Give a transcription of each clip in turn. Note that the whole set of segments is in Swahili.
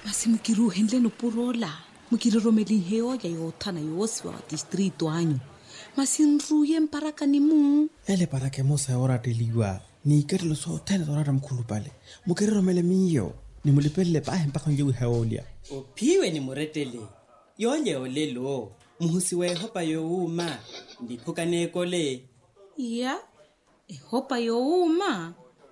Masi mukiruhendle no purola. Mukiroromeli heo ya yotana yoswa district wanyu. Masi nruye mparaka ni mu. Ele para que mosa ora teliwa. Ni kerlo so tena ora mkhulu pale. Mukiroromele miyo. Ni mulipele pa mpaka njewe haolia. Upiwe ni muretele. Yonye olelo. Muhusiwe hopa youma. Ndipuka nekole. Ya. Hopa youma.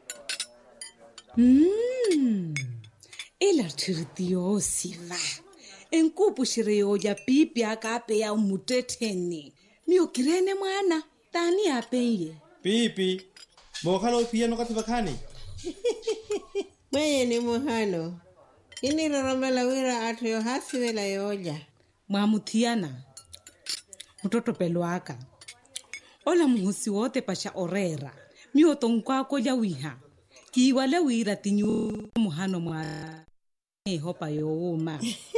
Ela tirtio siva. Enkupu shireo ya pipi akape ya umuteteni. Mio kirene mwana. Tani apenye. Pipi. Mohano pia no katibakani. Mwenye ni muhano. Ini roromela wira atu yo hasi wela yoja. Mwamutiana. Mtoto peluaka. Ola muhusi wote pasha orera. Mio tonkwako ya wiha. Kiwale wira tinyu muhano mwa. Hopa youma.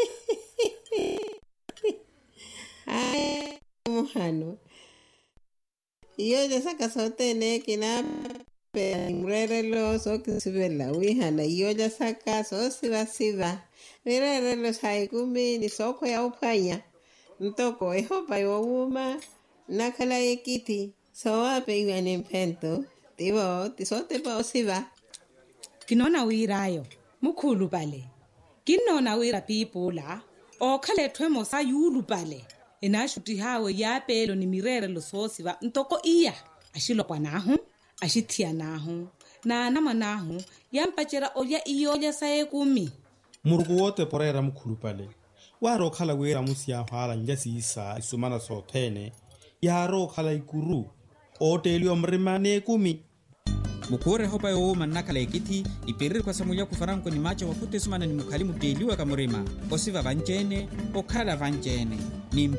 Ay, muhano. Yoja saka sote ne kina pe mrerelo so kisibela wihana yoja saka so siva. Mrerelo saikumi ni soko ya upanya. Ntoko hopa youma. Nakala ekiti. So ape iwane mpento. Tibo, tisote pa osiva. Kinona wirayo. Mukulu pale. Kinona wira pipula. Okale twemo sa yulu pale. Enashuti hawe ya pelo ni mirere lo sosiva. Ntoko iya. Ashilo kwa nahu. Ashitia nahu. Na anama nahu. Yampachera oya iyoja sae kumi. Murugu wote porera mkhulu pale. Waro kala wira musia hala njasi isa isumana sotene. Yaro kala ikuru. Otelio mrimane kumi. Mukure hopa youma nakala ekiti. Ipiriri kwa samuya kufaranko ni macho wakute sumana ni mukalimu deliwa kamurima. Osiva vanjene. Okala vanjene.